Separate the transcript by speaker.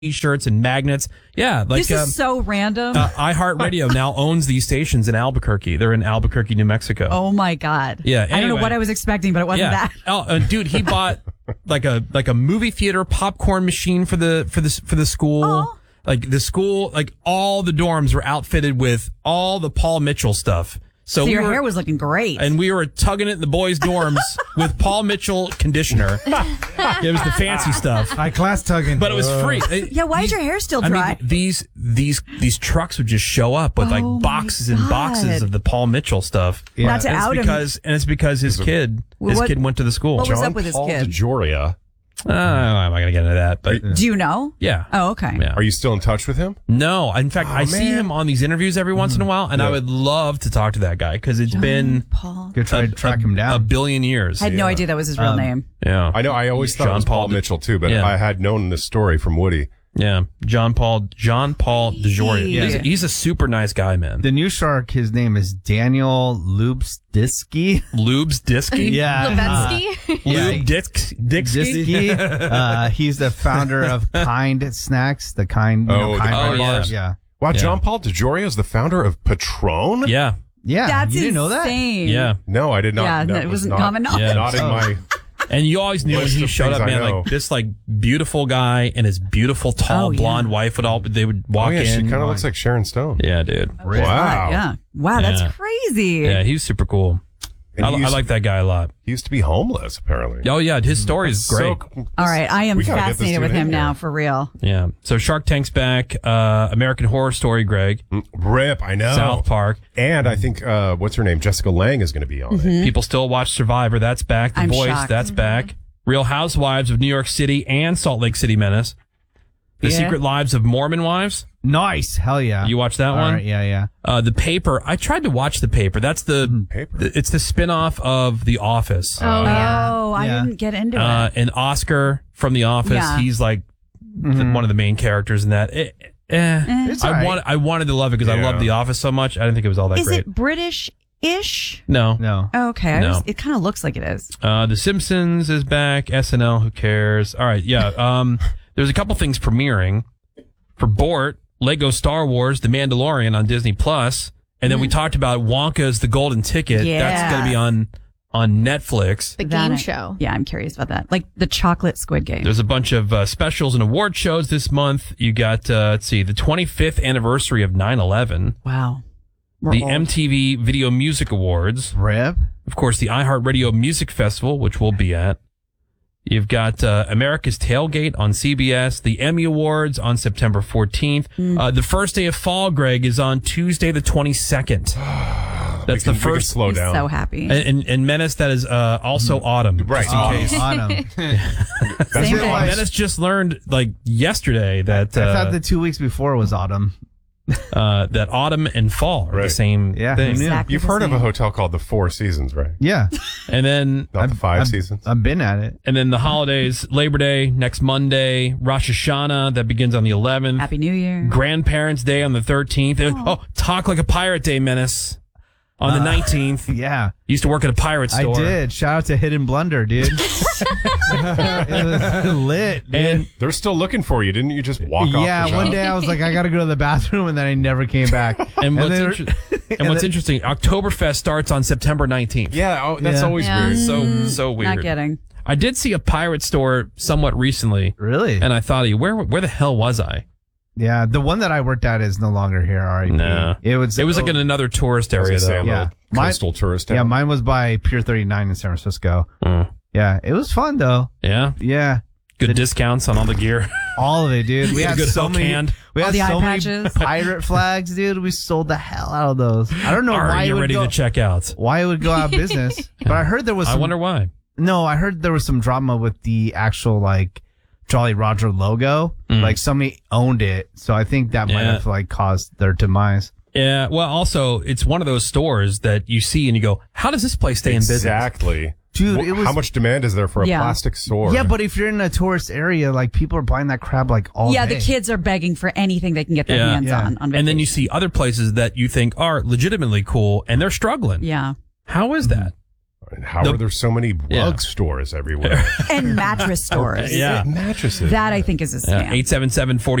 Speaker 1: T-shirts and magnets. Yeah, like
Speaker 2: this is so random.
Speaker 1: iHeartRadio now owns these stations in Albuquerque. They're in Albuquerque, New Mexico.
Speaker 2: Oh my God.
Speaker 1: Yeah,
Speaker 2: I don't know what I was expecting, but it wasn't that.
Speaker 1: Oh, dude, he bought like a movie theater popcorn machine for the school.
Speaker 2: Oh.
Speaker 1: Like the school, like all the dorms were outfitted with all the Paul Mitchell stuff.
Speaker 2: So your hair was looking great.
Speaker 1: And we were tugging it in the boys' dorms with Paul Mitchell conditioner. It was the fancy stuff.
Speaker 3: High class tugging.
Speaker 1: But it was free.
Speaker 2: Yeah, why is your hair still dry?
Speaker 1: I mean, these trucks would just show up with like boxes and boxes of the Paul Mitchell stuff.
Speaker 2: Yeah. Not to out him.
Speaker 1: And it's because his kid went to the school.
Speaker 2: What was up with his kid?
Speaker 4: DeGioia.
Speaker 1: I'm not going to get into that. But
Speaker 2: do you know?
Speaker 1: Yeah.
Speaker 2: Oh, okay.
Speaker 1: Yeah.
Speaker 4: Are you still in touch with him?
Speaker 1: No. In fact, I see him on these interviews every once in a while, and I would love to talk to that guy because it's been
Speaker 3: Go try to track him down.
Speaker 1: a billion years.
Speaker 2: I had no idea that was his real name.
Speaker 1: Yeah.
Speaker 4: I know. I always thought it was Paul Mitchell too, but I had known this story from Woody.
Speaker 1: Yeah, John Paul DeGioia.
Speaker 2: Yeah.
Speaker 1: He's a super nice guy, man.
Speaker 3: The new shark, his name is Daniel Lubsdisky.
Speaker 1: Lubsdisky?
Speaker 3: Yeah.
Speaker 5: Lubensky?
Speaker 1: Dixky?
Speaker 3: He's the founder of Kind Snacks, the Kind bars. Yeah.
Speaker 4: Wow, John Paul DeGioia is the founder of Patron?
Speaker 1: Yeah.
Speaker 3: Yeah.
Speaker 2: That's
Speaker 3: you didn't know that?
Speaker 2: insane.
Speaker 1: Yeah.
Speaker 4: No, I did not.
Speaker 2: Yeah,
Speaker 4: that
Speaker 2: it
Speaker 4: was
Speaker 2: wasn't
Speaker 4: not,
Speaker 2: common knowledge.
Speaker 1: Yeah.
Speaker 4: Not in my...
Speaker 1: And you always knew when he showed up, man, like this like beautiful guy and his beautiful tall blonde wife they would walk in.
Speaker 4: She kind of looks like Sharon Stone.
Speaker 1: Yeah, dude.
Speaker 4: Wow.
Speaker 2: Yeah. Wow, that's crazy.
Speaker 1: Yeah, he's super cool. I like that guy a lot.
Speaker 4: He used to be homeless, apparently.
Speaker 1: Oh, yeah. His story is great.
Speaker 2: All right. I am
Speaker 4: We gotta get this
Speaker 2: fascinated
Speaker 4: dude
Speaker 2: with
Speaker 4: in
Speaker 2: him
Speaker 4: here.
Speaker 2: now, for real.
Speaker 1: Yeah. So Shark Tank's back. American Horror Story, Greg.
Speaker 4: Rip, I know.
Speaker 1: South Park.
Speaker 4: And I think, what's her name? Jessica Lange is going to be on it.
Speaker 1: People still watch Survivor. That's back. The
Speaker 2: I'm
Speaker 1: Voice.
Speaker 2: shocked.
Speaker 1: That's back. Real Housewives of New York City and Salt Lake City Menace. The Secret Lives of Mormon Wives.
Speaker 3: Nice. Hell yeah.
Speaker 1: You watched that
Speaker 3: All
Speaker 1: one?
Speaker 3: right, yeah.
Speaker 1: The Paper. I tried to watch The Paper. That's
Speaker 4: Paper.
Speaker 1: It's the spinoff of The Office.
Speaker 5: Oh, yeah.
Speaker 2: Oh, I didn't get into it.
Speaker 1: And Oscar from The Office.
Speaker 2: Yeah.
Speaker 1: He's like one of the main characters in that.
Speaker 3: It's all right.
Speaker 1: I wanted to love it because I love The Office so much. I didn't think it was all that
Speaker 2: Is
Speaker 1: great.
Speaker 2: it British-ish?
Speaker 1: No.
Speaker 3: No.
Speaker 2: Oh, okay.
Speaker 1: No.
Speaker 2: It kind of looks like it is.
Speaker 1: The Simpsons is back. SNL, who cares? All right, yeah. There's a couple things premiering for Bort, Lego Star Wars, The Mandalorian on Disney Plus, and then we talked about Wonka's The Golden Ticket.
Speaker 2: Yeah.
Speaker 1: That's going to be on Netflix.
Speaker 5: The game show.
Speaker 2: Yeah, I'm curious about that. Like the chocolate Squid Game.
Speaker 1: There's a bunch of specials and award shows this month. You got, the 25th anniversary of 9/11.
Speaker 2: Wow. We're
Speaker 1: The
Speaker 2: old.
Speaker 1: MTV Video Music Awards.
Speaker 3: Rip.
Speaker 1: Of course, the iHeartRadio Music Festival, which we'll be at. You've got America's Tailgate on CBS, the Emmy Awards on September 14th. The first day of fall, Greg, is on Tuesday the 22nd. That's the
Speaker 4: We can
Speaker 1: first.
Speaker 4: slow
Speaker 2: He's
Speaker 4: down.
Speaker 2: so happy.
Speaker 1: And Menace, that is also autumn.
Speaker 4: Right.
Speaker 1: Just in case.
Speaker 3: Autumn.
Speaker 2: Same thing.
Speaker 1: Menace just learned, like, yesterday that
Speaker 3: I thought the 2 weeks before was autumn.
Speaker 1: that autumn and fall are the
Speaker 4: Right.
Speaker 1: same
Speaker 3: Yeah,
Speaker 1: thing.
Speaker 2: Exactly
Speaker 4: You've
Speaker 2: the
Speaker 4: heard of a
Speaker 2: same.
Speaker 4: hotel called the Four Seasons, right?
Speaker 3: Yeah.
Speaker 1: And then
Speaker 4: Not the 5 seasons.
Speaker 3: I've been at it.
Speaker 1: the holidays, Labor Day next Monday, Rosh Hashanah, that begins on the 11th.
Speaker 2: Happy New Year.
Speaker 1: Grandparents' Day on the 13th. Oh, Talk Like a Pirate Day, Menace, on the 19th.
Speaker 3: Yeah.
Speaker 1: Used to work at a pirate store.
Speaker 3: I did. Shout out to Hidden Blunder, dude. It was lit, dude.
Speaker 1: And
Speaker 4: They're still looking for you. Didn't you just walk off
Speaker 3: yeah,
Speaker 4: the shop?
Speaker 3: one day I was like, I got to go to the bathroom, and then I never came back.
Speaker 1: and what's,
Speaker 3: then-
Speaker 1: what's interesting, Oktoberfest starts on September 19th.
Speaker 4: Yeah, that's
Speaker 3: Yeah.
Speaker 4: always
Speaker 2: Yeah.
Speaker 4: weird.
Speaker 1: So weird.
Speaker 2: Not getting.
Speaker 1: I did see a pirate store somewhat recently,
Speaker 3: Really?
Speaker 1: and I thought, where the hell was I?
Speaker 3: Yeah, the one that I worked at is no longer here. R.I.P.
Speaker 1: No.
Speaker 3: It was
Speaker 1: like in another tourist
Speaker 4: I was
Speaker 1: area,
Speaker 4: gonna say,
Speaker 1: though.
Speaker 4: a
Speaker 3: Yeah.
Speaker 4: little
Speaker 3: Mine-
Speaker 4: coastal tourist town.
Speaker 3: Yeah, mine was by Pier 39 in San Francisco.
Speaker 1: Mm.
Speaker 3: Yeah, it was fun though.
Speaker 1: Yeah?
Speaker 3: Yeah,
Speaker 1: Good discounts on all the gear.
Speaker 3: all of it, dude. We had
Speaker 1: Good
Speaker 3: so
Speaker 1: Hulk
Speaker 3: many.
Speaker 1: hand.
Speaker 3: We
Speaker 2: All
Speaker 3: had
Speaker 2: the eye
Speaker 3: so many
Speaker 2: patches.
Speaker 3: pirate flags, dude. We sold the hell out of those. I don't know
Speaker 1: Are
Speaker 3: why
Speaker 1: you
Speaker 3: it would
Speaker 1: ready
Speaker 3: go,
Speaker 1: to check out?
Speaker 3: why it would go out of business. But I heard there was.
Speaker 1: I
Speaker 3: Some,
Speaker 1: wonder why.
Speaker 3: No, I heard there was some drama with the actual like Jolly Roger logo. Like somebody owned it, so I think that might
Speaker 1: Yeah.
Speaker 3: have like caused their demise.
Speaker 1: Yeah, well, also, it's one of those stores that you see and you go, how does this place stay in business?
Speaker 4: Exactly.
Speaker 3: Dude, it was
Speaker 4: How much demand is there for a
Speaker 2: Yeah.
Speaker 4: plastic sword?
Speaker 3: Yeah, but if you're in a tourist area, like people are buying that crab like all
Speaker 2: Yeah,
Speaker 3: day.
Speaker 2: the kids are begging for anything they can get their
Speaker 1: Yeah.
Speaker 2: hands
Speaker 3: Yeah.
Speaker 2: on vacation.
Speaker 1: And then you see other places that you think are legitimately cool and they're struggling.
Speaker 2: Yeah.
Speaker 1: How is that?
Speaker 4: And how are there so many rug stores everywhere?
Speaker 2: And mattress stores.
Speaker 1: Yeah.
Speaker 4: Mattresses.
Speaker 2: That I think is a scam.
Speaker 1: 877